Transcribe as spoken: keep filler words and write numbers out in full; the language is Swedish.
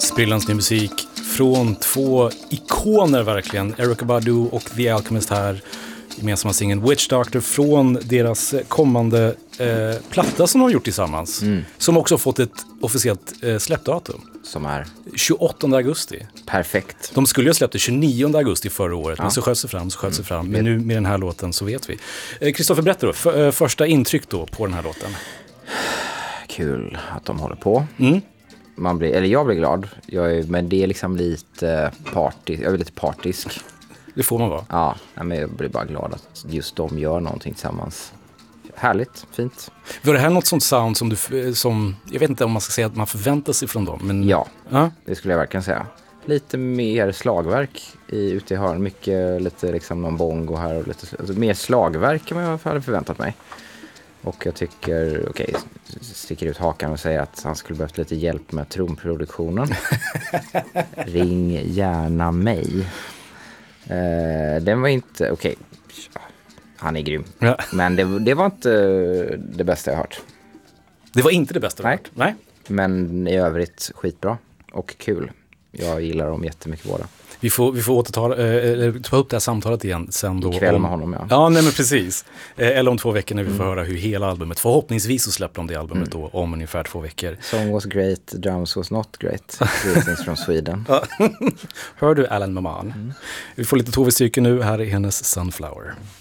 Sprillans ny musik från två ikoner verkligen. Erykah Badu och The Alchemist här. Gemensamma singeln Witch Doctor från deras kommande eh, platta som de har gjort tillsammans. Mm. Som också har fått ett officiellt eh, släppdatum. Som är? tjugoåttonde augusti. Perfekt. De skulle ju ha släppt det tjugonionde augusti förra året. Ja. Men så sköts det fram, så sköts det fram. Men nu med den här låten så vet vi. Kristoffer, eh, berätta då. För, eh, första intryck då på den här låten. Kul att de håller på. Mm. Man blir, eller jag blir glad. Jag är, men det är liksom lite party. Jag är lite partisk. Det får man vara. Ja, men jag blir bara glad att just de gör någonting tillsammans. Härligt, fint. Var det här något sånt sound som du, som, jag vet inte om man ska säga att man förväntar sig från dem, men... Ja, ja, det skulle jag verkligen säga. Lite mer slagverk i, ute i hörn. Mycket, lite liksom någon bongo här och lite, alltså mer slagverk än vad jag hade förväntat mig. Och jag tycker, okej, okay, sticker ut hakan och säger att han skulle behövt lite hjälp med trumproduktionen. Ring gärna mig. Uh, den var inte, okej, okay. Han är grym. Ja. Men det, det var inte det bästa jag hört. Det var inte det bästa jag hört? Nej. Men i övrigt skitbra och kul. Jag gillar dem jättemycket båda. Vi får, vi får återta, eh, ta upp det här samtalet igen sen då. Ikväll om, med honom, ja. Ja, nej men precis. Eh, eller om två veckor när vi får mm. höra hur hela albumet, förhoppningsvis så släpper de det albumet mm. då om ungefär två veckor. Song was great, drums was not great. Greetings from Sweden. Hör du Alan Maman? Mm. Vi får lite Tove Styrke nu, här är hennes Sunflower.